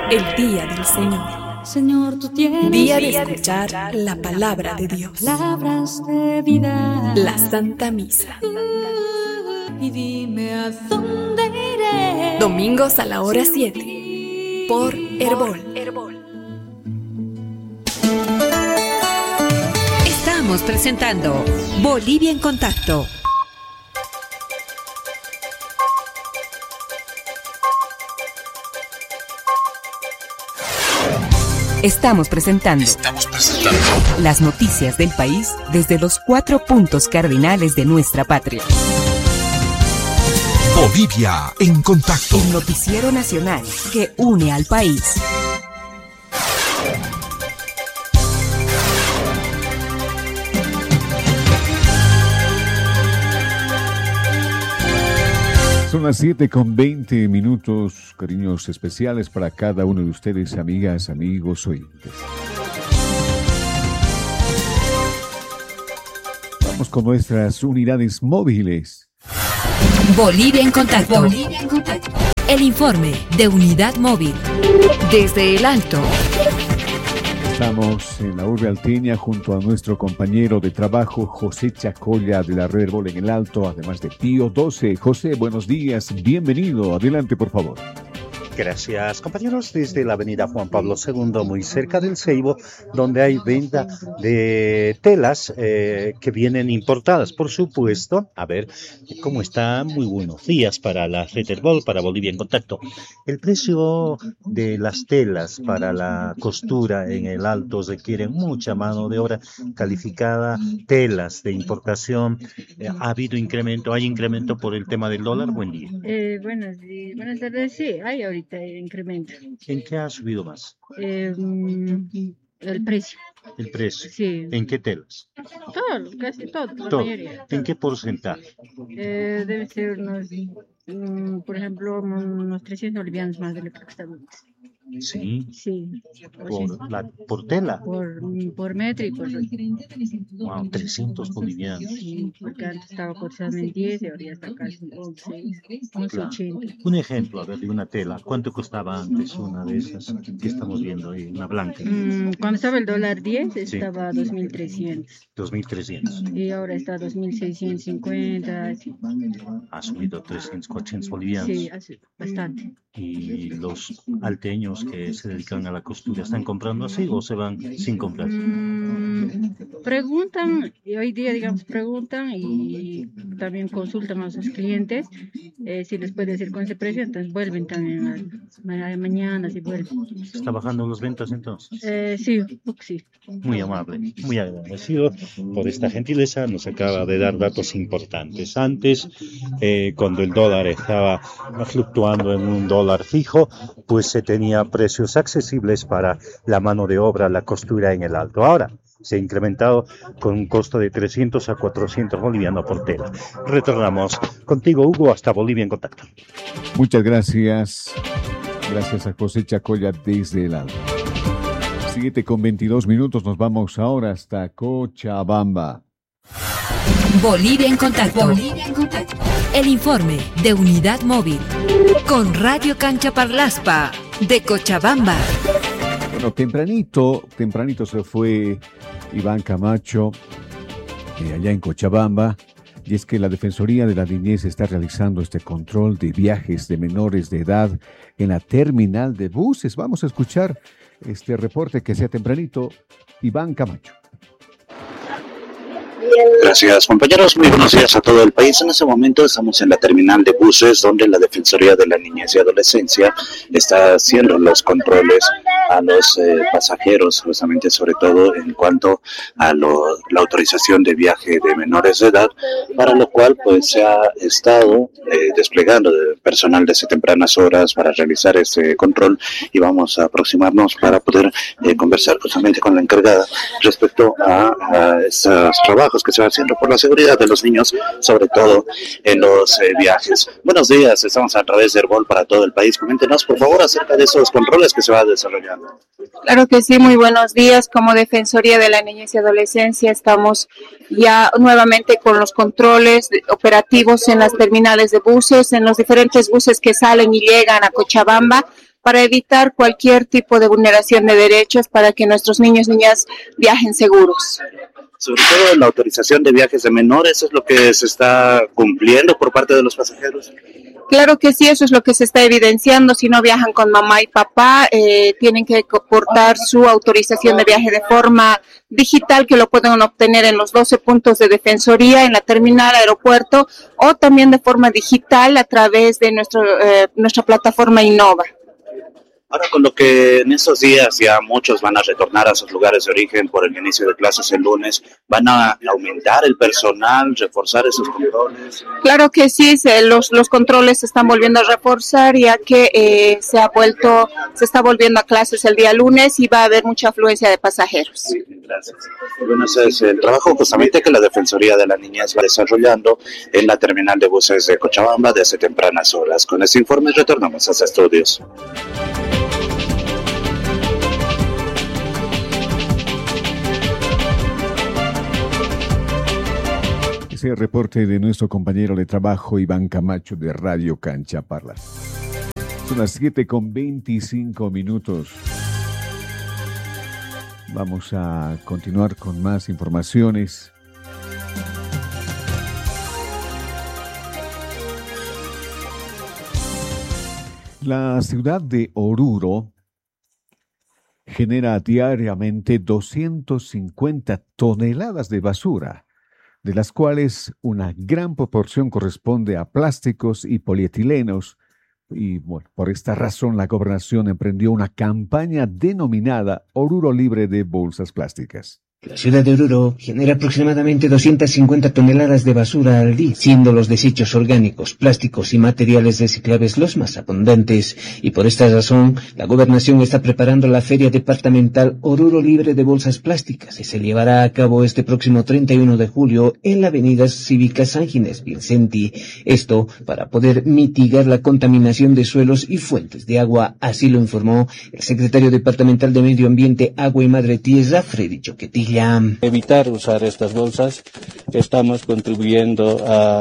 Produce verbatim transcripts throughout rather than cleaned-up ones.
el día del Señor. Señor, tú tienes día de escuchar la palabra de Dios. Palabras de vida. La Santa Misa. Y dime a dónde iré. Domingos a la hora siete. Por Herbol. Estamos presentando Bolivia en Contacto. Estamos presentando, Estamos presentando las noticias del país desde los cuatro puntos cardinales de nuestra patria. Bolivia en Contacto. El noticiero nacional que une al país. Son las siete con veinte minutos, cariños especiales para cada uno de ustedes, amigas, amigos, oyentes. Vamos con nuestras unidades móviles. Bolivia en Contacto. Bolivia en Contacto. El informe de Unidad Móvil. Desde el Alto. Estamos en la urbe alteña junto a nuestro compañero de trabajo José Chacolla de la Red Herbol en el Alto, además de Pío doce. José, buenos días, bienvenido, adelante por favor. Gracias, compañeros, desde la avenida Juan Pablo segundo, muy cerca del Ceibo, donde hay venta de telas eh, que vienen importadas, por supuesto. A ver, ¿cómo está? Muy buenos días para la Red Herbol, para Bolivia en Contacto. El precio de las telas para la costura en el Alto requiere mucha mano de obra calificada, telas de importación. Eh, ¿Ha habido incremento? ¿Hay incremento por el tema del dólar? Buen día. Eh, buenas, buenas tardes, sí, hay ahorita incremento. ¿En qué ha subido más? Eh, el precio. El precio. Sí. ¿En qué telas? Todo, casi todo, la Todo. mayoría. ¿En qué porcentaje? Eh, debe ser unos, um, por ejemplo, unos trescientos bolivianos más de lo que estaba antes. Sí. Sí. Por, la, por tela. Por, por metro y por... Wow, trescientos bolivianos. Sí, porque antes estaba cotizando en diez y ahora ya está casi en once, once ochenta. Un ejemplo, a ver, de una tela. ¿Cuánto costaba antes una de esas que estamos viendo ahí, una blanca? Mm, cuando estaba el dólar diez, estaba sí. dos mil trescientos. dos mil trescientos. Y ahora está dos mil seiscientos cincuenta. Ha subido trescientos, cuatrocientos bolivianos. Sí, bastante. ¿Y los alteños que se dedican a la costura están comprando así o se van sin comprar? Mm, preguntan, y hoy día digamos preguntan y también consultan a sus clientes eh, si les puede decir con ese precio, entonces vuelven también a, a mañana si vuelven. ¿Está bajando las ventas entonces? Eh, sí, sí. Muy amable, muy agradecido por esta gentileza, nos acaba de dar datos importantes. Antes, eh, cuando el dólar estaba fluctuando en un dólar fijo, pues se tenía precios accesibles para la mano de obra, la costura en el Alto. Ahora se ha incrementado con un costo de trescientos a cuatrocientos bolivianos por tela. Retornamos contigo, Hugo, hasta Bolivia en Contacto. Muchas gracias. Gracias a José Chacolla desde el Alto. siete con veintidós minutos, nos vamos ahora hasta Cochabamba. Bolivia en Contacto. Bolivia en Contacto. El informe de Unidad Móvil con Radio Cancha Parlaspa de Cochabamba. Bueno, tempranito, tempranito se fue Iván Camacho eh, allá en Cochabamba, y es que la Defensoría de la Niñez está realizando este control de viajes de menores de edad en la terminal de buses. Vamos a escuchar este reporte que sea tempranito, Iván Camacho. Gracias, compañeros. Muy buenos días a todo el país. En este momento estamos en la terminal de buses, donde la Defensoría de la Niñez y Adolescencia está haciendo los controles a los eh, pasajeros, justamente sobre todo en cuanto a lo, la autorización de viaje de menores de edad, para lo cual pues se ha estado eh, desplegando personal desde tempranas horas para realizar este control, y vamos a aproximarnos para poder eh, conversar justamente con la encargada respecto a, a estos trabajos que se van haciendo por la seguridad de los niños, sobre todo en los eh, viajes. Buenos días, estamos a través de Herbol para todo el país. Coméntenos, por favor, acerca de esos controles que se van desarrollando. Claro que sí, muy buenos días. Como Defensoría de la Niñez y Adolescencia estamos ya nuevamente con los controles operativos en las terminales de buses, en los diferentes buses que salen y llegan a Cochabamba, para evitar cualquier tipo de vulneración de derechos, para que nuestros niños y niñas viajen seguros. Sobre todo la autorización de viajes de menores, ¿es lo que se está cumpliendo por parte de los pasajeros? Claro que sí, eso es lo que se está evidenciando. Si no viajan con mamá y papá, eh, tienen que portar su autorización de viaje de forma digital, que lo pueden obtener en los doce puntos de Defensoría, en la terminal, aeropuerto, o también de forma digital a través de nuestro, eh, nuestra plataforma Innova. Ahora, con lo que en estos días ya muchos van a retornar a sus lugares de origen por el inicio de clases el lunes, ¿van a aumentar el personal, reforzar esos controles? Claro que sí, se, los, los controles se están volviendo a reforzar, ya que eh, se ha vuelto, se está volviendo a clases el día lunes y va a haber mucha afluencia de pasajeros. Sí, gracias. Bueno, ese es el trabajo justamente que la Defensoría de la Niñez va desarrollando en la terminal de buses de Cochabamba desde tempranas horas. Con este informe retornamos a los estudios. Ese reporte de nuestro compañero de trabajo Iván Camacho de Radio Cancha Parlas. Son las siete con veinticinco minutos. Vamos a continuar con más informaciones. La ciudad de Oruro genera diariamente doscientas cincuenta toneladas de basura, de las cuales una gran proporción corresponde a plásticos y polietilenos. Y bueno, por esta razón la gobernación emprendió una campaña denominada Oruro Libre de Bolsas Plásticas. La ciudad de Oruro genera aproximadamente doscientas cincuenta toneladas de basura al día, siendo los desechos orgánicos, plásticos y materiales reciclables los más abundantes. Y por esta razón, la gobernación está preparando la Feria Departamental Oruro Libre de Bolsas Plásticas, que se llevará a cabo este próximo treinta y uno de julio en la avenida Cívica San Ginés Vicenti. Esto para poder mitigar la contaminación de suelos y fuentes de agua, así lo informó el secretario departamental de Medio Ambiente, Agua y Madre Tierra, Freddy Choquetilla. Evitar usar estas bolsas, estamos contribuyendo a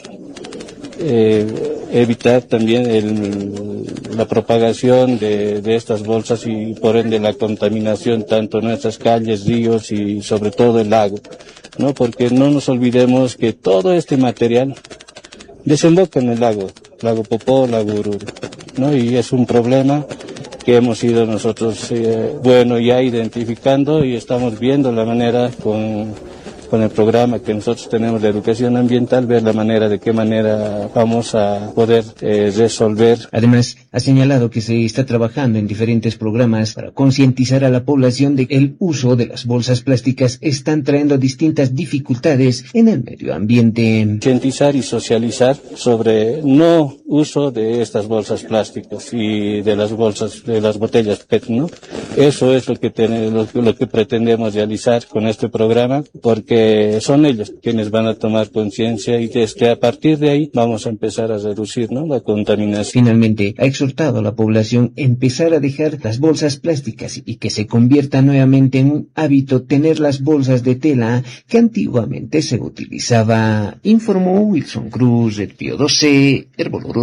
eh, evitar también el, la propagación de, de estas bolsas y por ende la contaminación tanto en nuestras calles, ríos y sobre todo el lago, ¿no? Porque no nos olvidemos que todo este material desemboca en el lago, lago Popó, lago Oruro, ¿no? Y es un problema que hemos ido nosotros, eh, bueno, ya identificando y estamos viendo la manera con, con el programa que nosotros tenemos de educación ambiental, ver la manera de qué manera vamos a poder eh, resolver. Además, ha señalado que se está trabajando en diferentes programas para concientizar a la población de que el uso de las bolsas plásticas están trayendo distintas dificultades en el medio ambiente. Concientizar y socializar sobre no uso de estas bolsas plásticas y de las bolsas, de las botellas P E T, ¿no? Eso es lo que tenemos, lo, lo que pretendemos realizar con este programa, porque son ellos quienes van a tomar conciencia y desde a partir de ahí vamos a empezar a reducir, ¿no?, la contaminación. Finalmente, ha exhortado a la población a empezar a dejar las bolsas plásticas y que se convierta nuevamente en un hábito tener las bolsas de tela que antiguamente se utilizaba, informó Wilson Cruz, Red Pío doce, Herboloruro.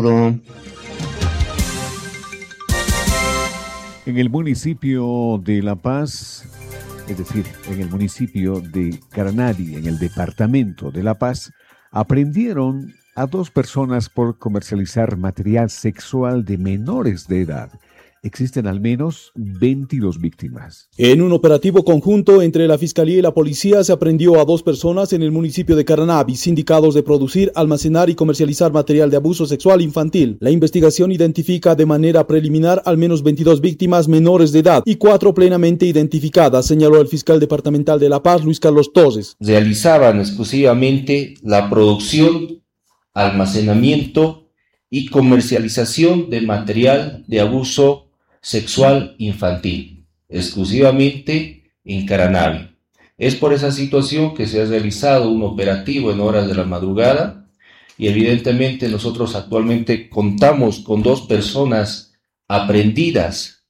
En el municipio de La Paz, es decir, en el municipio de Caranavi, en el departamento de La Paz, aprendieron a dos personas por comercializar material sexual de menores de edad. Existen al menos veintidós víctimas. En un operativo conjunto entre la Fiscalía y la Policía se aprehendió a dos personas en el municipio de Caranavi, sindicados de producir, almacenar y comercializar material de abuso sexual infantil. La investigación identifica de manera preliminar al menos veintidós víctimas menores de edad y cuatro plenamente identificadas, señaló el fiscal departamental de La Paz, Luis Carlos Torres. Realizaban exclusivamente la producción, almacenamiento y comercialización de material de abuso sexual infantil, exclusivamente en Caranavi. Es por esa situación que se ha realizado un operativo en horas de la madrugada y evidentemente nosotros actualmente contamos con dos personas aprehendidas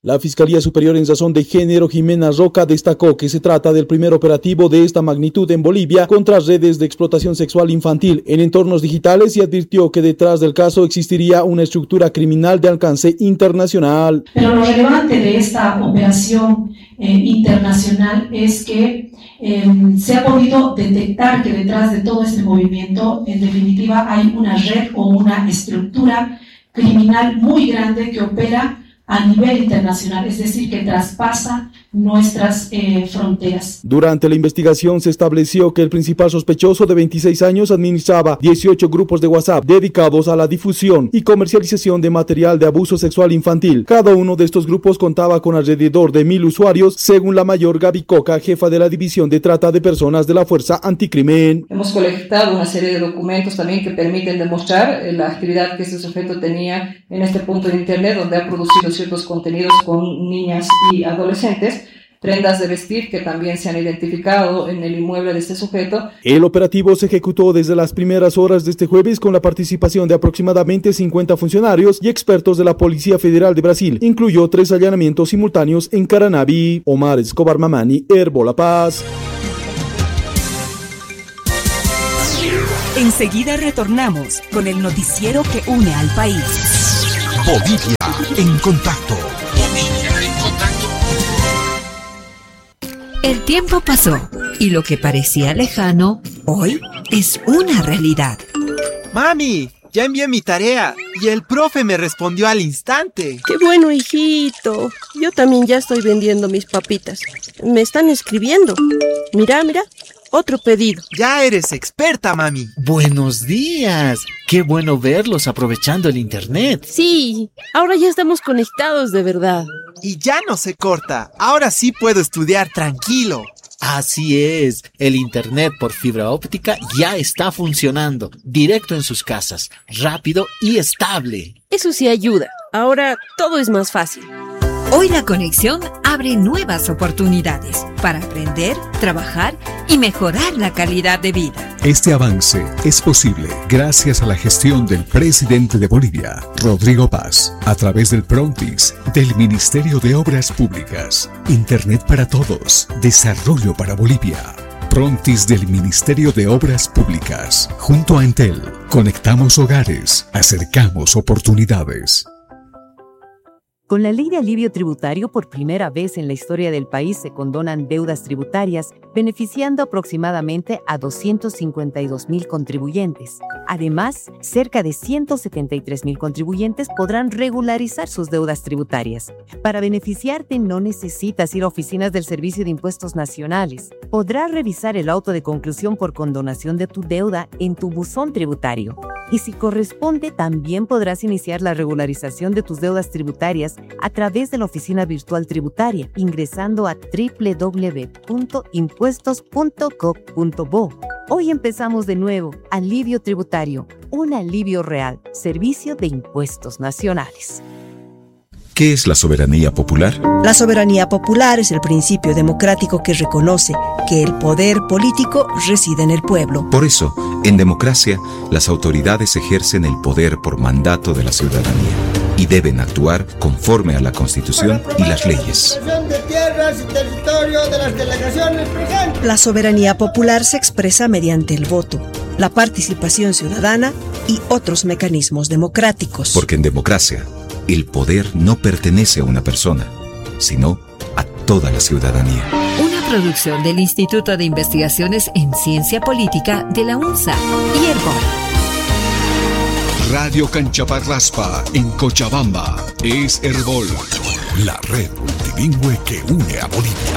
La Fiscalía Superior en Razón de Género, Jimena Roca, destacó que se trata del primer operativo de esta magnitud en Bolivia contra redes de explotación sexual infantil en entornos digitales y advirtió que detrás del caso existiría una estructura criminal de alcance internacional. Pero lo relevante de esta operación eh, internacional es que eh, se ha podido detectar que detrás de todo este movimiento, en definitiva, hay una red o una estructura criminal muy grande que opera a nivel internacional, es decir, que traspasa nuestras eh, fronteras. Durante la investigación se estableció que el principal sospechoso de veintiséis años administraba dieciocho grupos de WhatsApp dedicados a la difusión y comercialización de material de abuso sexual infantil. Cada uno de estos grupos contaba con alrededor de mil usuarios, según la mayor Gaby Coca, jefa de la División de Trata de Personas de la Fuerza Anticrimen. Hemos colectado una serie de documentos también que permiten demostrar la actividad que este sujeto tenía en este punto de internet, donde ha producido ciertos contenidos con niñas y adolescentes, prendas de vestir que también se han identificado en el inmueble de este sujeto. El operativo se ejecutó desde las primeras horas de este jueves con la participación de aproximadamente cincuenta funcionarios y expertos de la Policía Federal de Brasil. Incluyó tres allanamientos simultáneos en Caranavi. Omar Escobar Mamani, Herbo La Paz. Enseguida retornamos con el noticiero que une al país. Bolivia en contacto. El tiempo pasó y lo que parecía lejano, hoy es una realidad. Mami, ya envié mi tarea y el profe me respondió al instante. ¡Qué bueno, hijito! Yo también ya estoy vendiendo mis papitas. Me están escribiendo. Mira, mira. Otro pedido. Ya eres experta, mami. Buenos días. Qué bueno verlos aprovechando el internet. Sí, ahora ya estamos conectados de verdad. Y ya no se corta. Ahora sí puedo estudiar tranquilo. Así es. El internet por fibra óptica ya está funcionando. Directo en sus casas. Rápido y estable. Eso sí ayuda. Ahora todo es más fácil. Hoy la conexión abre nuevas oportunidades para aprender, trabajar y mejorar la calidad de vida. Este avance es posible gracias a la gestión del presidente de Bolivia, Rodrigo Paz, a través del Prontis del Ministerio de Obras Públicas. Internet para todos, desarrollo para Bolivia. Prontis del Ministerio de Obras Públicas. Junto a Entel, conectamos hogares, acercamos oportunidades. Con la ley de alivio tributario, por primera vez en la historia del país se condonan deudas tributarias, beneficiando aproximadamente a doscientos cincuenta y dos mil contribuyentes. Además, cerca de ciento setenta y tres mil contribuyentes podrán regularizar sus deudas tributarias. Para beneficiarte no necesitas ir a oficinas del Servicio de Impuestos Nacionales. Podrás revisar el auto de conclusión por condonación de tu deuda en tu buzón tributario. Y si corresponde, también podrás iniciar la regularización de tus deudas tributarias a través de la oficina virtual tributaria, ingresando a doble u doble u doble u punto impuestos punto gov punto bo. Hoy empezamos de nuevo. Alivio tributario, un alivio real. Servicio de Impuestos Nacionales. ¿Qué es la soberanía popular? La soberanía popular es el principio democrático que reconoce que el poder político reside en el pueblo. Por eso, en democracia, las autoridades ejercen el poder por mandato de la ciudadanía y deben actuar conforme a la Constitución y las leyes. La soberanía popular se expresa mediante el voto, la participación ciudadana y otros mecanismos democráticos. Porque en democracia, el poder no pertenece a una persona, sino a toda la ciudadanía. Una producción del Instituto de Investigaciones en Ciencia Política de la UNSA y Herbol. Radio Canchaparraspa en Cochabamba es Herbol, la red multilingüe que une a Bolivia.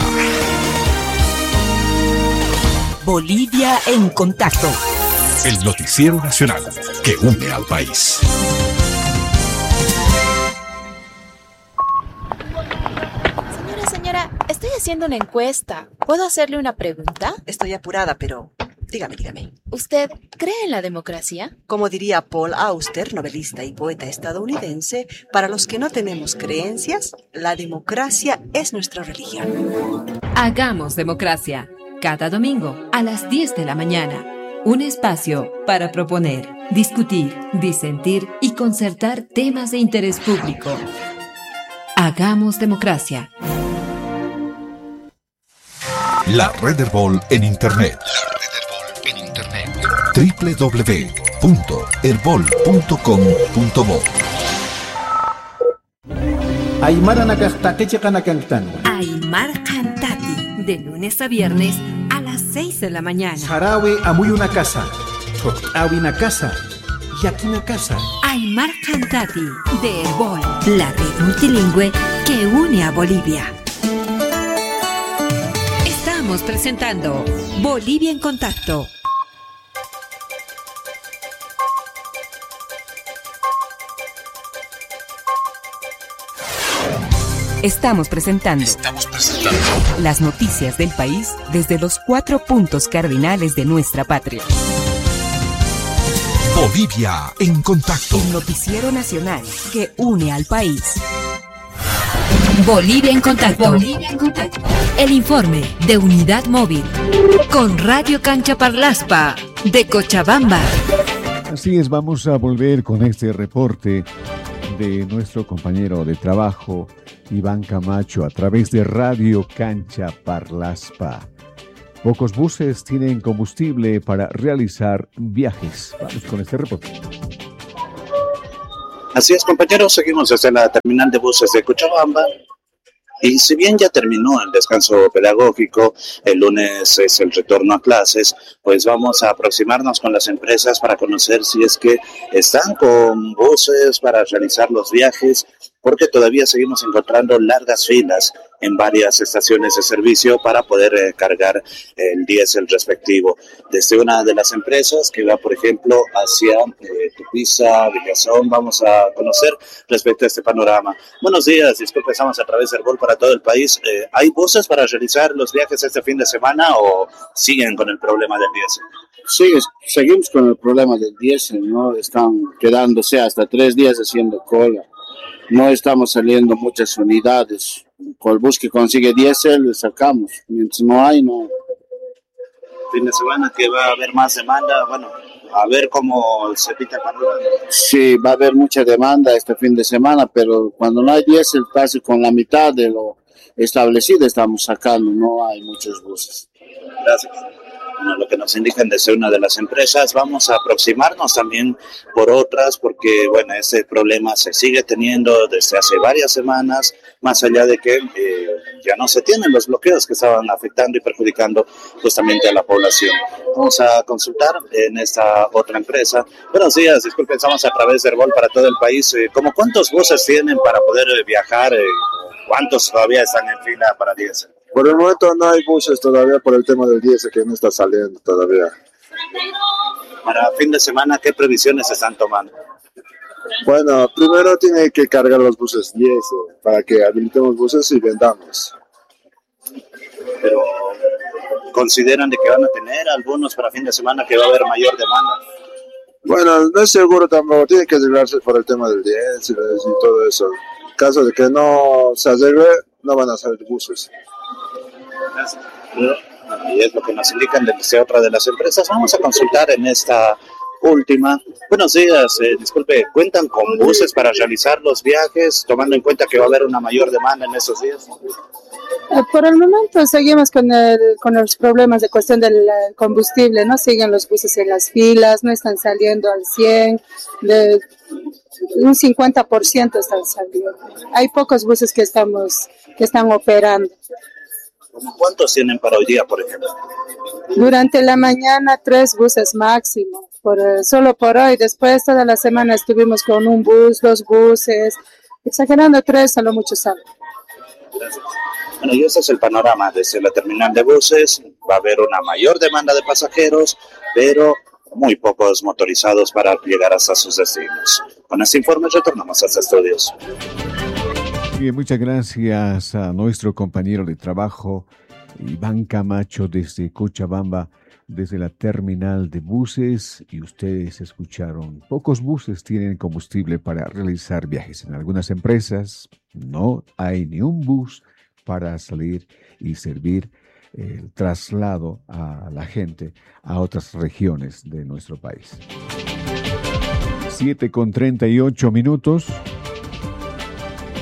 Bolivia en contacto. El noticiero nacional que une al país. Estoy haciendo una encuesta. ¿Puedo hacerle una pregunta? Estoy apurada, pero dígame, dígame. ¿Usted cree en la democracia? Como diría Paul Auster, novelista y poeta estadounidense, para los que no tenemos creencias, la democracia es nuestra religión. Hagamos democracia. Cada domingo a las diez de la mañana. Un espacio para proponer, discutir, disentir y concertar temas de interés público. Hagamos democracia. La Red Herbol en Internet. La Red Herbol en Internet. doble u doble u doble u punto herbol punto com punto bo. Aymara Nakastaki Kanakantano. Aymar Cantati, de lunes a viernes a las seis de la mañana. Sarawi Amuy una casa. Awi una casa. Y aquí una casa. Aymar Cantati, de Herbol, la red multilingüe que une a Bolivia. Estamos presentando Bolivia en Contacto. Estamos presentando, Estamos presentando las noticias del país desde los cuatro puntos cardinales de nuestra patria. Bolivia en Contacto. El noticiero nacional que une al país. Bolivia en Contacto. Bolivia en Contacto. El informe de Unidad Móvil con Radio Cancha Parlaspa de Cochabamba. Así es, vamos a volver con este reporte de nuestro compañero de trabajo Iván Camacho a través de Radio Cancha Parlaspa. Pocos buses tienen combustible para realizar viajes. Vamos con este reporte. Así es, compañeros, seguimos desde la terminal de buses de Cochabamba. Y si bien ya terminó el descanso pedagógico, el lunes es el retorno a clases, pues vamos a aproximarnos con las empresas para conocer si es que están con buses para realizar los viajes, porque todavía seguimos encontrando largas filas en varias estaciones de servicio para poder eh, cargar el diésel respectivo. Desde una de las empresas que va, por ejemplo, hacia eh, Tupiza, Villazón, vamos a conocer respecto a este panorama. Buenos días, disculpe, estamos a través del Herbol para todo el país. Eh, ¿Hay buses para realizar los viajes este fin de semana o siguen con el problema del diésel? Sí, seguimos con el problema del diésel, ¿no? Están quedándose hasta tres días haciendo cola. No estamos saliendo muchas unidades. Con el bus que consigue diésel, le sacamos. Mientras no hay, no. Fin de semana que va a haber más demanda, bueno, a ver cómo se pita el panorama. Sí, va a haber mucha demanda este fin de semana, pero cuando no hay diésel, casi con la mitad de lo establecido estamos sacando, no hay muchos buses. Gracias. Bueno, lo que nos indican desde una de las empresas, vamos a aproximarnos también por otras, porque bueno, este problema se sigue teniendo desde hace varias semanas, más allá de que eh, ya no se tienen los bloqueos que estaban afectando y perjudicando justamente a la población. Vamos a consultar en esta otra empresa. Buenos días, disculpen, estamos a través de Herbol para todo el país. Eh, ¿Cómo cuántos buses tienen para poder eh, viajar? Eh, ¿Cuántos todavía están en fila para diésel? Por el momento no hay buses todavía por el tema del diésel que no está saliendo todavía. Para fin de semana, ¿qué previsiones están tomando? Bueno, primero tiene que cargar los buses diésel para que habilitemos buses y vendamos. Pero ¿consideran de que van a tener algunos para fin de semana que va a haber mayor demanda? Bueno, no es seguro tampoco, tiene que arreglarse por el tema del diésel y todo eso. En caso de que no se arregle, no van a salir buses. Gracias. Y es lo que nos indican desde otra de las empresas. Vamos a consultar en esta última. Buenos días, eh, disculpe, ¿cuentan con buses para realizar los viajes, tomando en cuenta que va a haber una mayor demanda en esos días? Por el momento seguimos con, el, con los problemas de cuestión del combustible, no siguen los buses en las filas, no están saliendo al cien, de un cincuenta por ciento están saliendo. Hay pocos buses que estamos que están operando. ¿Cuántos tienen para hoy día, por ejemplo? Durante la mañana tres buses máximo, por, solo por hoy. Después toda la semana estuvimos con un bus, dos buses, exagerando tres, a lo mucho sale. Gracias. Bueno, y ese es el panorama desde la terminal de buses. Va a haber una mayor demanda de pasajeros, pero muy pocos motorizados para llegar hasta sus destinos. Con este informe retornamos a los estudios. Bien, muchas gracias a nuestro compañero de trabajo, Iván Camacho, desde Cochabamba, desde la terminal de buses. Y ustedes escucharon, pocos buses tienen combustible para realizar viajes. En algunas empresas no hay ni un bus para salir y servir el traslado a la gente a otras regiones de nuestro país. siete con treinta y ocho minutos.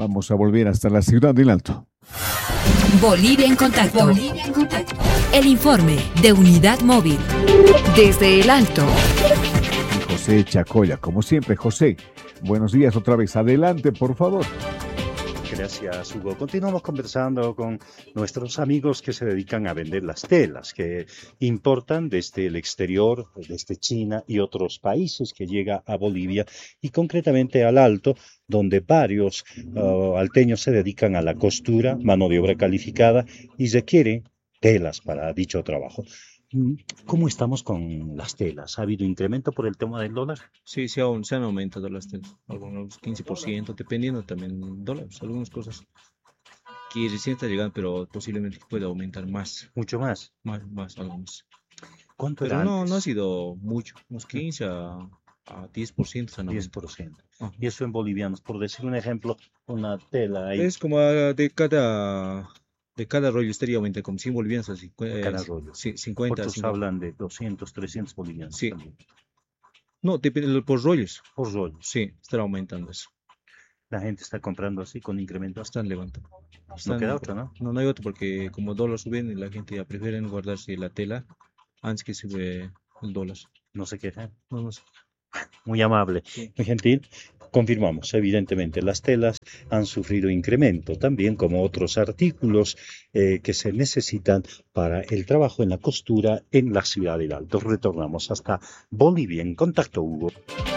Vamos a volver hasta la ciudad del Alto. Bolivia en contacto. Bolivia en contacto. El informe de Unidad Móvil. Desde el Alto. José Chacoya, como siempre. José, buenos días otra vez. Adelante, por favor. Gracias, Hugo. Continuamos conversando con nuestros amigos que se dedican a vender las telas que importan desde el exterior, desde China y otros países, que llega a Bolivia y concretamente al Alto, donde varios uh, alteños se dedican a la costura, mano de obra calificada y requieren telas para dicho trabajo. ¿Cómo estamos con las telas? ¿Ha habido incremento por el tema del dólar? Sí, sí, aún se han aumentado las telas, algunos quince por ciento, dependiendo también del dólar, algunas cosas que recién está llegando, pero posiblemente pueda aumentar más. ¿Mucho más? Más, más, algo más. ¿Cuánto pero era no, antes? no ha sido mucho, unos quince a, a diez por ciento. diez por ciento. Y eso en bolivianos, por decir un ejemplo, una tela ahí. Es como de cada... De cada rollo estaría aumentando como cien bolivianos así. Cada rollo. Sí, cincuenta. Otros cincuenta. hablan de doscientos, trescientos bolivianos. Sí. También. No, depende por rollos. Por rollos. Sí, estará aumentando eso. La gente está comprando así con incremento. Están levantando. No queda otra, ¿no? No, no hay otra porque como el dólar sube, la gente ya prefiere guardarse la tela antes que sube el dólar. No se quejan. No, no sé. Muy amable, sí. Muy gentil. Confirmamos, evidentemente, las telas han sufrido incremento, también como otros artículos eh, que se necesitan para el trabajo en la costura en la ciudad del Alto. Retornamos hasta Bolivia en contacto, Hugo.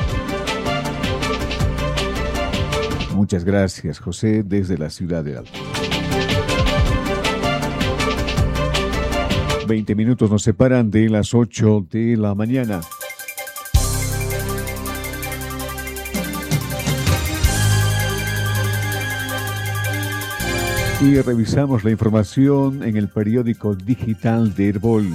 Muchas gracias, José, desde la ciudad del Alto. Veinte minutos nos separan de las ocho de la mañana. Y revisamos la información en el periódico digital de Herbol.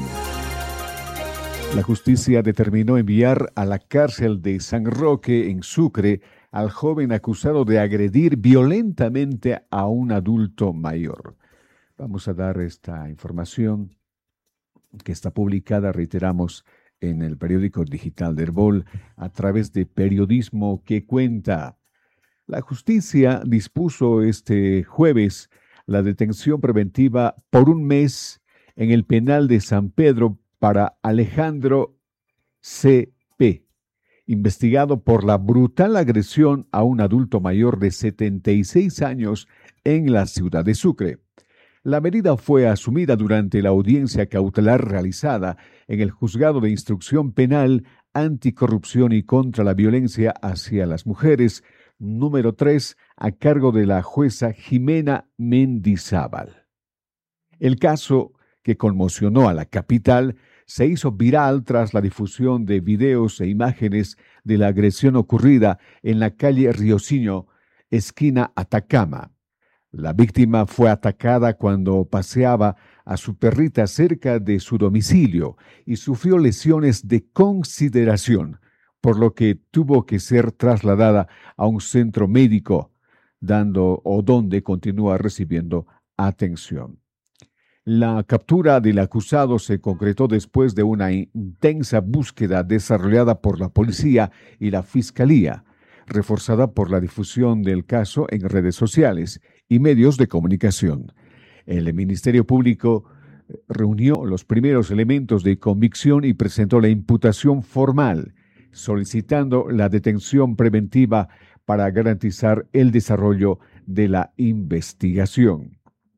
La justicia determinó enviar a la cárcel de San Roque, en Sucre, al joven acusado de agredir violentamente a un adulto mayor. Vamos a dar esta información que está publicada, reiteramos, en el periódico digital de Herbol a través de Periodismo que Cuenta. La justicia dispuso este jueves la detención preventiva por un mes en el penal de San Pedro para Alejandro C P, investigado por la brutal agresión a un adulto mayor de setenta y seis años en la ciudad de Sucre. La medida fue asumida durante la audiencia cautelar realizada en el Juzgado de Instrucción Penal, Anticorrupción y contra la Violencia hacia las Mujeres, número tres, a cargo de la jueza Jimena Mendizábal. El caso, que conmocionó a la capital, se hizo viral tras la difusión de videos e imágenes de la agresión ocurrida en la calle Riosinho, esquina Atacama. La víctima fue atacada cuando paseaba a su perrita cerca de su domicilio y sufrió lesiones de consideración, por lo que tuvo que ser trasladada a un centro médico, dando o donde continúa recibiendo atención. La captura del acusado se concretó después de una intensa búsqueda desarrollada por la policía y la fiscalía, reforzada por la difusión del caso en redes sociales y medios de comunicación. El Ministerio Público reunió los primeros elementos de convicción y presentó la imputación formal, solicitando la detención preventiva para garantizar el desarrollo de la investigación.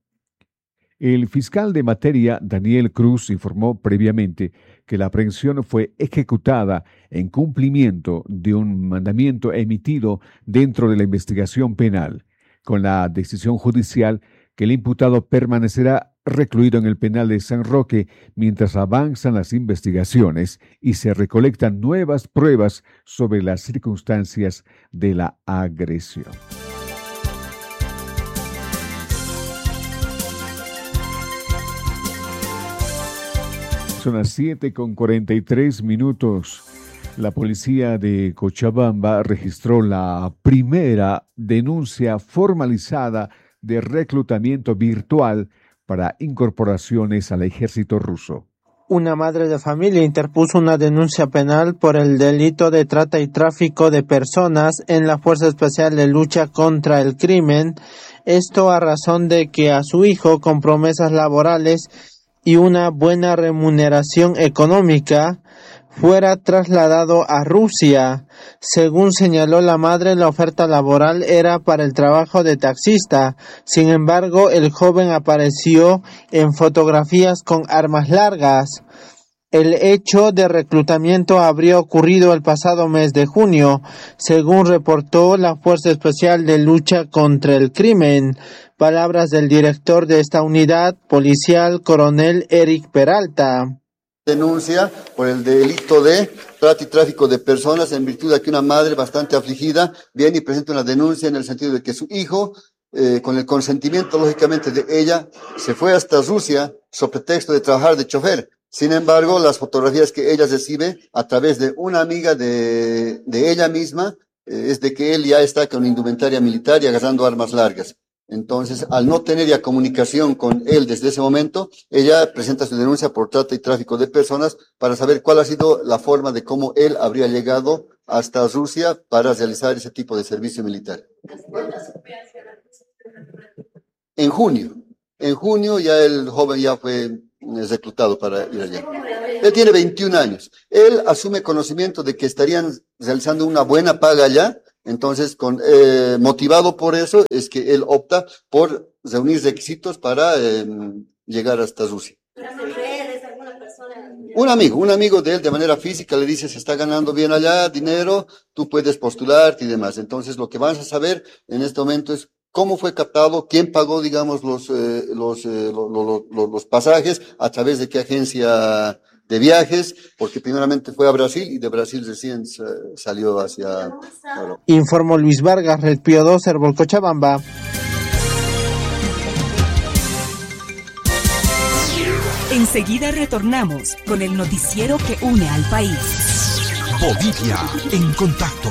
El fiscal de materia, Daniel Cruz, informó previamente que la aprehensión fue ejecutada en cumplimiento de un mandamiento emitido dentro de la investigación penal, con la decisión judicial que el imputado permanecerá recluido en el penal de San Roque mientras avanzan las investigaciones y se recolectan nuevas pruebas sobre las circunstancias de la agresión. Son las siete con cuarenta y tres minutos. La policía de Cochabamba registró la primera denuncia formalizada de reclutamiento virtual para incorporaciones al ejército ruso. Una madre de familia interpuso una denuncia penal por el delito de trata y tráfico de personas en la Fuerza Especial de Lucha contra el Crimen, esto a razón de que a su hijo, con promesas laborales y una buena remuneración económica, fuera trasladado a Rusia. Según señaló la madre, la oferta laboral era para el trabajo de taxista. Sin embargo, el joven apareció en fotografías con armas largas. El hecho de reclutamiento habría ocurrido el pasado mes de junio, según reportó la Fuerza Especial de Lucha contra el Crimen. Palabras del director de esta unidad policial, coronel Eric Peralta. Denuncia por el delito de trata y tráfico de personas en virtud de que una madre bastante afligida viene y presenta una denuncia en el sentido de que su hijo, eh, con el consentimiento lógicamente de ella, se fue hasta Rusia sobre pretexto de trabajar de chofer. Sin embargo, las fotografías que ella recibe a través de una amiga de, de ella misma eh, es de que él ya está con indumentaria militar y agarrando armas largas. Entonces, al no tener ya comunicación con él desde ese momento, ella presenta su denuncia por trata y tráfico de personas para saber cuál ha sido la forma de cómo él habría llegado hasta Rusia para realizar ese tipo de servicio militar. En junio, en junio ya el joven ya fue reclutado para ir allá. Él tiene veintiún años. Él asume conocimiento de que estarían realizando una buena paga allá. Entonces, con, eh, motivado por eso, es que él opta por reunir requisitos para eh, llegar hasta Rusia. Un amigo, un amigo de él de manera física le dice, se está ganando bien allá, dinero, tú puedes postularte y demás. Entonces, lo que vas a saber en este momento es cómo fue captado, quién pagó, digamos, los, eh, los, eh, los, los, los, los pasajes, a través de qué agencia de viajes, porque primeramente fue a Brasil y de Brasil recién salió hacia Europa. Informó Luis Vargas, Red Pío dos, Herbol Cochabamba. Enseguida retornamos con el noticiero que une al país. Bolivia en contacto.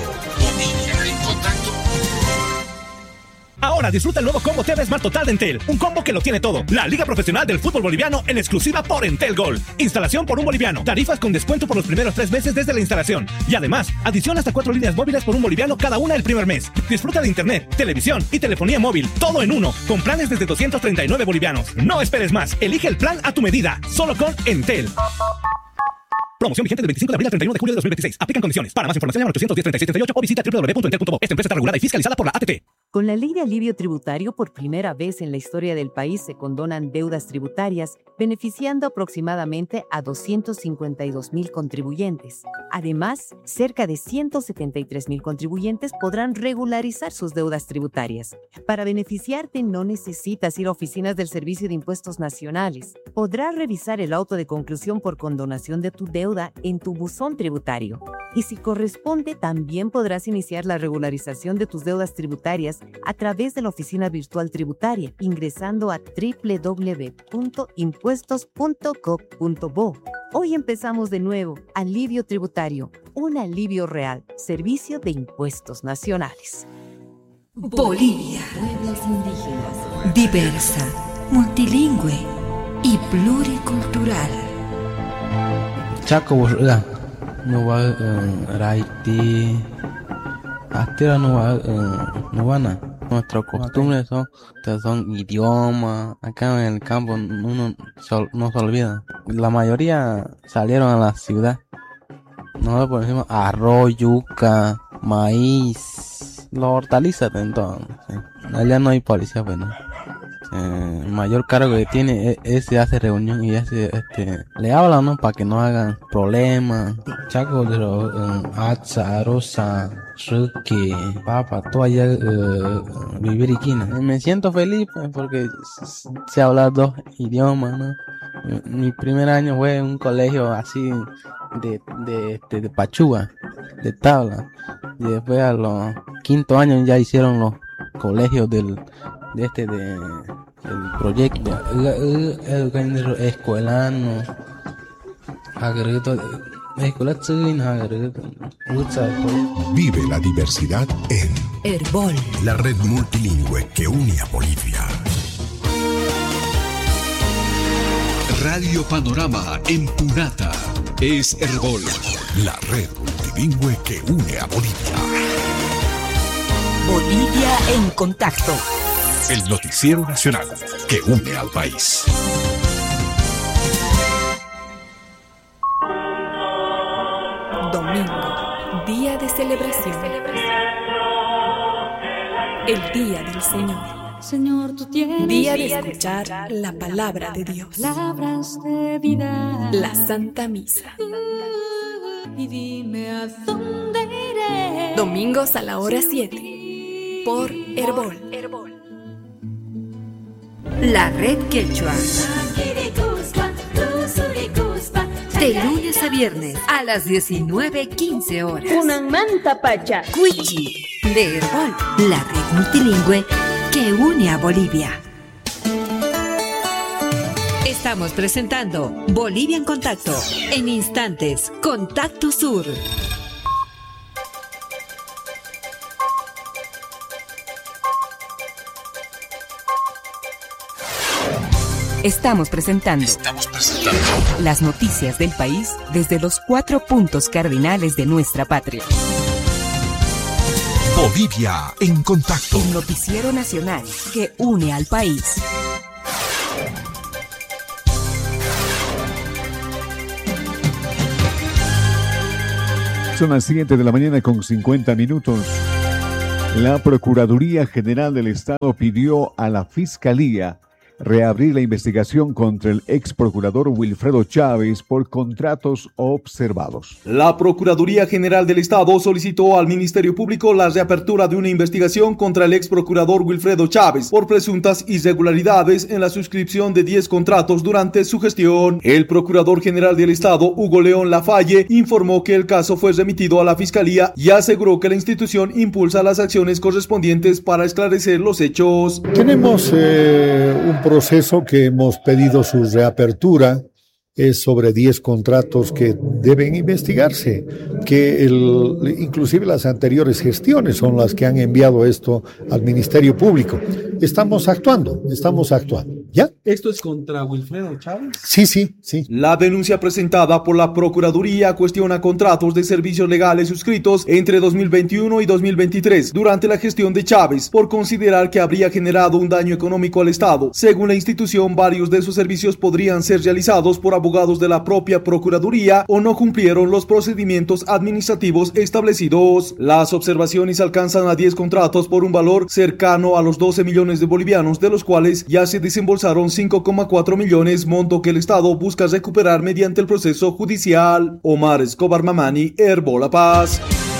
Ahora disfruta el nuevo combo T V Smart Total de Entel, un combo que lo tiene todo. La Liga Profesional del Fútbol Boliviano en exclusiva por Entel Gold. Instalación por un boliviano, tarifas con descuento por los primeros tres meses desde la instalación. Y además, adición hasta cuatro líneas móviles por un boliviano cada una el primer mes. Disfruta de internet, televisión y telefonía móvil, todo en uno, con planes desde doscientos treinta y nueve bolivianos. No esperes más, elige el plan a tu medida, solo con Entel. Promoción vigente del veinticinco de abril al treinta y uno de julio de dos mil veintiséis. Aplican condiciones. Para más información llama al ochocientos diez, treinta y seis, treinta y ocho o visita doble u doble u doble u punto entel punto bo. Esta empresa está regulada y fiscalizada por la A T T. Con la ley de alivio tributario, por primera vez en la historia del país se condonan deudas tributarias, beneficiando aproximadamente a doscientos cincuenta y dos mil contribuyentes. Además, cerca de ciento setenta y tres mil contribuyentes podrán regularizar sus deudas tributarias. Para beneficiarte no necesitas ir a oficinas del Servicio de Impuestos Nacionales. Podrás revisar el auto de conclusión por condonación de tu deuda en tu buzón tributario. Y si corresponde, también podrás iniciar la regularización de tus deudas tributarias a través de la oficina virtual tributaria, ingresando a doble u doble u doble u punto impuestos punto gov punto bo. Hoy empezamos de nuevo. Alivio tributario, un alivio real, Servicio de Impuestos Nacionales. Bolivia, pueblos indígenas, diversa, multilingüe y pluricultural. Chaco Borga, no va a Raiti, Astera no va no van a. Nuestras costumbres son, son idiomas. Acá en el campo uno no se olvida. La mayoría salieron a la ciudad. Nosotros por ejemplo arroz, yuca, maíz, los hortalizas entonces. Allá no hay policía, pues no. Eh, el mayor cargo que tiene es, es se hace reunión y ese, este, le hablan, ¿no? Para que no hagan problemas. Chaco de los Atza, Arosa, Ruki, Papa, todo allá uh, vivir y me siento feliz pues, porque sé hablar dos idiomas, ¿no? Mi primer año fue en un colegio así de, de, de, de Pachúa, de tabla. Y después a los quinto años ya hicieron los colegios del de este de el proyecto educativo escolano vive la diversidad en Herbol, la red multilingüe que une a Bolivia. Radio Panorama en Punata es Herbol, la red multilingüe que une a Bolivia. Bolivia en contacto. El noticiero nacional que une al país. Domingo, día de celebración. El día del Señor. Señor, tú tienes día de escuchar la palabra de Dios. Palabras de vida. La Santa Misa. Y dime a dónde iré. Domingos a la hora siete. Por Herbol. La red quechua. De lunes a viernes a las diecinueve quince horas. Unan manta pacha. Cuichi de Herbol. La red multilingüe que une a Bolivia. Estamos presentando Bolivia en Contacto. En instantes, Contacto Sur. Estamos presentando, Estamos presentando las noticias del país desde los cuatro puntos cardinales de nuestra patria. Bolivia en Contacto. El noticiero nacional que une al país. Son las siete de la mañana con cincuenta minutos. La Procuraduría General del Estado pidió a la Fiscalía reabrir la investigación contra el ex procurador Wilfredo Chávez por contratos observados. La Procuraduría General del Estado solicitó al Ministerio Público la reapertura de una investigación contra el ex procurador Wilfredo Chávez por presuntas irregularidades en la suscripción de diez contratos durante su gestión. El Procurador General del Estado, Hugo León Lafalle, informó que el caso fue remitido a la Fiscalía y aseguró que la institución impulsa las acciones correspondientes para esclarecer los hechos. Tenemos eh, un proceso que hemos pedido su reapertura, es sobre diez contratos que deben investigarse, que el, inclusive las anteriores gestiones son las que han enviado esto al Ministerio Público. Estamos actuando, estamos actuando. ¿Ya? ¿Esto es contra Wilfredo Chávez? Sí, sí, sí. La denuncia presentada por la Procuraduría cuestiona contratos de servicios legales suscritos entre dos mil veintiuno y dos mil veintitrés durante la gestión de Chávez por considerar que habría generado un daño económico al Estado. Según la institución, varios de sus servicios podrían ser realizados por abogados de la propia Procuraduría o no cumplieron los procedimientos administrativos establecidos. Las observaciones alcanzan a diez contratos por un valor cercano a los doce millones de bolivianos, de los cuales ya se desembolsaron cinco coma cuatro millones, monto que el Estado busca recuperar mediante el proceso judicial. Omar Escobar Mamani, Herbol La Paz.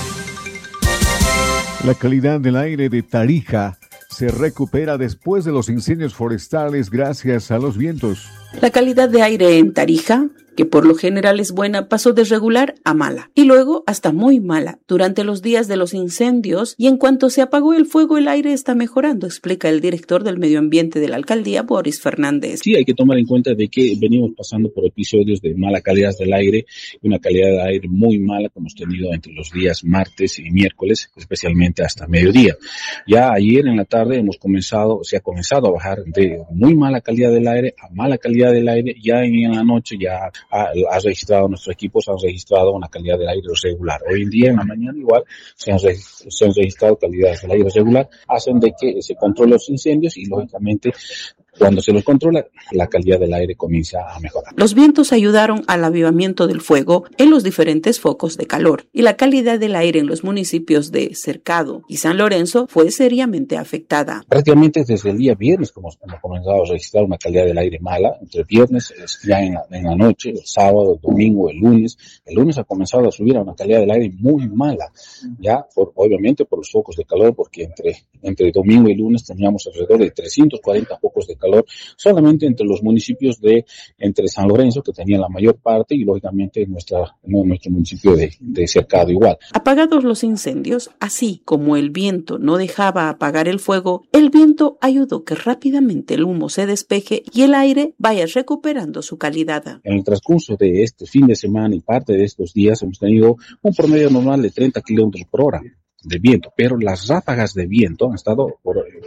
La calidad del aire de Tarija se recupera después de los incendios forestales gracias a los vientos. La calidad de aire en Tarija, que por lo general es buena, pasó de regular a mala y luego hasta muy mala durante los días de los incendios, y en cuanto se apagó el fuego el aire está mejorando, explica el director del medio ambiente de la alcaldía, Boris Fernández. Sí, hay que tomar en cuenta de que venimos pasando por episodios de mala calidad del aire, una calidad de aire muy mala que hemos tenido entre los días martes y miércoles, especialmente hasta mediodía. Ya ayer en la tarde hemos comenzado, se ha comenzado a bajar de muy mala calidad del aire a mala calidad del aire. Ya en la noche ya ha, ha registrado, nuestros equipos han registrado una calidad del aire regular. Hoy en día en la mañana igual se han, se han registrado calidades del aire regular, hacen de que se controlen los incendios y lógicamente cuando se los controla, la calidad del aire comienza a mejorar. Los vientos ayudaron al avivamiento del fuego en los diferentes focos de calor y la calidad del aire en los municipios de Cercado y San Lorenzo fue seriamente afectada. Prácticamente desde el día viernes como hemos comenzado a registrar una calidad del aire mala, entre viernes ya en la, en la noche, el sábado, el domingo, el lunes. El lunes ha comenzado a subir a una calidad del aire muy mala, ya por, obviamente por los focos de calor, porque entre, entre domingo y lunes teníamos alrededor de trescientos cuarenta focos de calor calor solamente entre los municipios de entre San Lorenzo, que tenía la mayor parte, y lógicamente nuestra, nuestro municipio de, de Cercado igual. Apagados los incendios, así como el viento no dejaba apagar el fuego, el viento ayudó que rápidamente el humo se despeje y el aire vaya recuperando su calidad. En el transcurso de este fin de semana y parte de estos días hemos tenido un promedio normal de treinta kilómetros por hora de viento, pero las ráfagas de viento han estado por,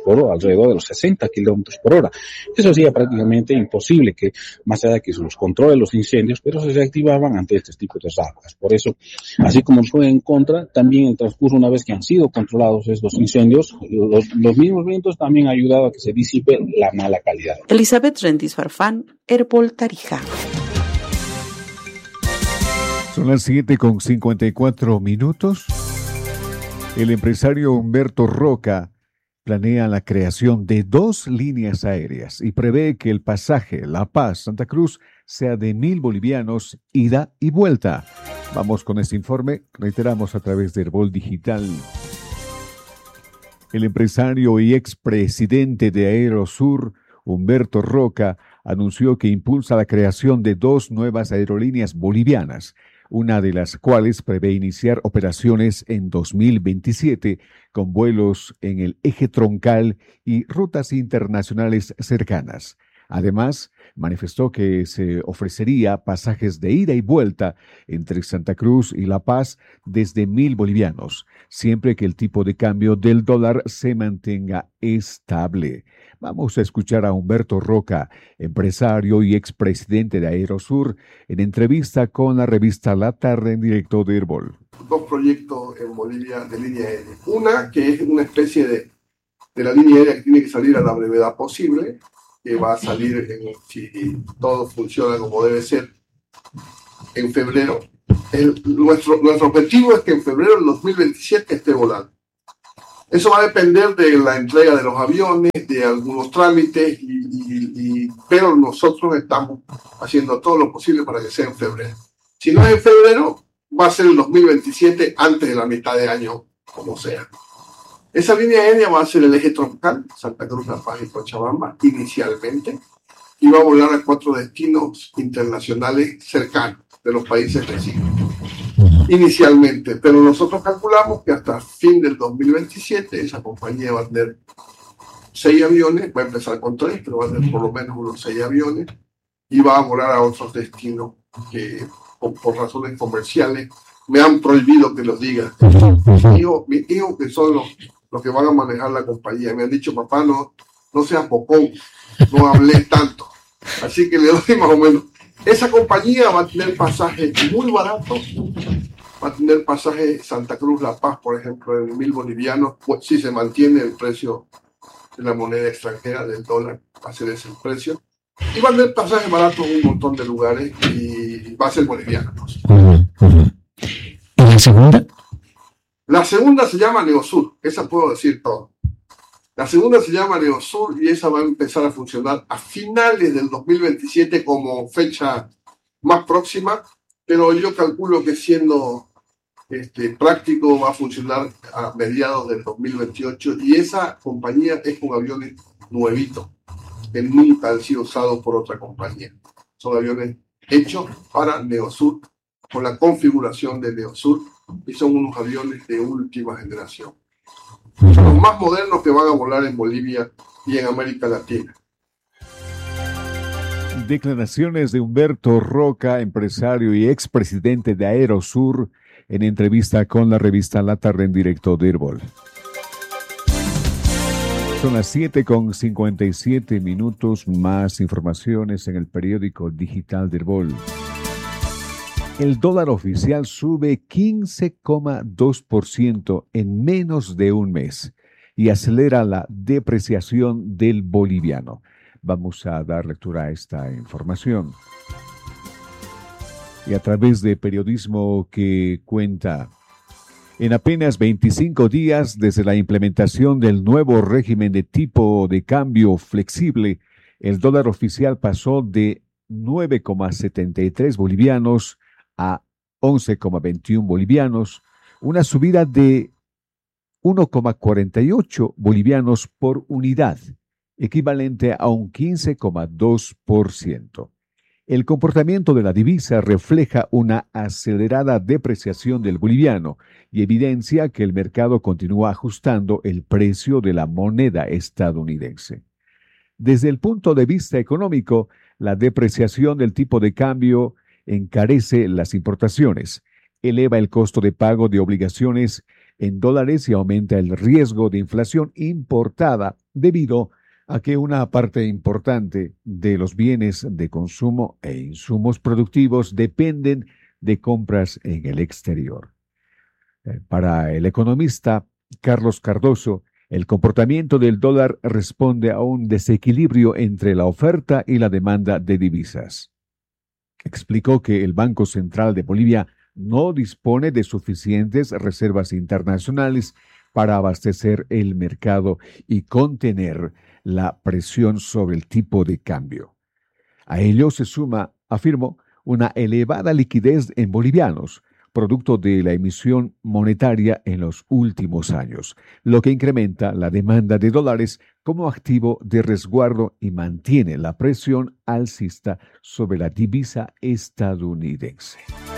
por alrededor de los sesenta kilómetros por hora. Eso hacía prácticamente imposible que, más allá de que se los controle los incendios, pero se reactivaban ante este tipo de ráfagas. Por eso, así como nos fue en contra, también en el transcurso, una vez que han sido controlados estos incendios, los, los mismos vientos también han ayudado a que se disipe la mala calidad. Elizabeth Rentis Farfán, Herbol Tarija. Son las siete con cincuenta y cuatro minutos. El empresario Humberto Roca planea la creación de dos líneas aéreas y prevé que el pasaje La Paz-Santa Cruz sea de mil bolivianos ida y vuelta. Vamos con este informe, reiteramos a través de Herbol Digital. El empresario y expresidente de Aerosur, Humberto Roca, anunció que impulsa la creación de dos nuevas aerolíneas bolivianas, una de las cuales prevé iniciar operaciones en dos mil veintisiete con vuelos en el eje troncal y rutas internacionales cercanas. Además, manifestó que se ofrecería pasajes de ida y vuelta entre Santa Cruz y La Paz desde mil bolivianos, siempre que el tipo de cambio del dólar se mantenga estable. Vamos a escuchar a Humberto Roca, empresario y expresidente de Aerosur, en entrevista con la revista La Tarde en directo de Herbol. Dos proyectos en Bolivia de línea aérea. Una que es una especie de, de la línea aérea que tiene que salir a la brevedad posible, que va a salir, en, si todo funciona como debe ser, en febrero. El, nuestro, nuestro objetivo es que en febrero del dos mil veintisiete esté volando. Eso va a depender de la entrega de los aviones, de algunos trámites, y, y, y, pero nosotros estamos haciendo todo lo posible para que sea en febrero. Si no es en febrero, va a ser el dos mil veintisiete, antes de la mitad de año, como sea. Esa línea aérea va a ser el eje troncal, Santa Cruz, La Paz y Cochabamba, inicialmente, y va a volar a cuatro destinos internacionales cercanos de los países vecinos. Inicialmente, pero nosotros calculamos que hasta fin del dos mil veintisiete esa compañía va a tener seis aviones, va a empezar con tres, pero va a tener por lo menos unos seis aviones, y va a volar a otros destinos que por, por razones comerciales me han prohibido que los diga. Mis hijos, mis hijos que son los, los que van a manejar la compañía, me han dicho: papá, no, no seas popón, no hables tanto. Así que le doy más o menos. Esa compañía va a tener pasajes muy baratos, va a tener pasajes Santa Cruz, La Paz, por ejemplo, en mil bolivianos, pues, si se mantiene el precio de la moneda extranjera, del dólar, va a ser ese el precio. Y va a tener pasajes baratos en un montón de lugares y va a ser boliviano. Uh-huh, uh-huh. ¿Y la segunda? La segunda se llama Neosur, esa puedo decir todo. La segunda se llama Neosur y esa va a empezar a funcionar a finales del dos mil veintisiete como fecha más próxima, pero yo calculo que siendo este, práctico va a funcionar a mediados del dos mil veintiocho, y esa compañía es con aviones nuevitos que nunca han sido usados por otra compañía. Son aviones hechos para Neosur, con la configuración de Neosur, y son unos aviones de última generación. Son los más modernos que van a volar en Bolivia y en América Latina. Declaraciones de Humberto Roca, empresario y expresidente de Aerosur, en entrevista con la revista La Tarde en directo de Herbol. Son las siete con cincuenta y siete minutos. Más informaciones en el periódico digital de Herbol. El dólar oficial sube quince coma dos por ciento en menos de un mes y acelera la depreciación del boliviano. Vamos a dar lectura a esta información. Y a través de periodismo que cuenta, en apenas veinticinco días desde la implementación del nuevo régimen de tipo de cambio flexible, el dólar oficial pasó de nueve coma setenta y tres bolivianos a once coma veintiuno bolivianos, una subida de uno coma cuarenta y ocho bolivianos por unidad, equivalente a un quince coma dos por ciento. El comportamiento de la divisa refleja una acelerada depreciación del boliviano y evidencia que el mercado continúa ajustando el precio de la moneda estadounidense. Desde el punto de vista económico, la depreciación del tipo de cambio encarece las importaciones, eleva el costo de pago de obligaciones en dólares y aumenta el riesgo de inflación importada debido a que una parte importante de los bienes de consumo e insumos productivos dependen de compras en el exterior. Para el economista Carlos Cardoso, el comportamiento del dólar responde a un desequilibrio entre la oferta y la demanda de divisas. Explicó que el Banco Central de Bolivia no dispone de suficientes reservas internacionales para abastecer el mercado y contener la presión sobre el tipo de cambio. A ello se suma, afirmó, una elevada liquidez en bolivianos, producto de la emisión monetaria en los últimos años, lo que incrementa la demanda de dólares como activo de resguardo y mantiene la presión alcista sobre la divisa estadounidense.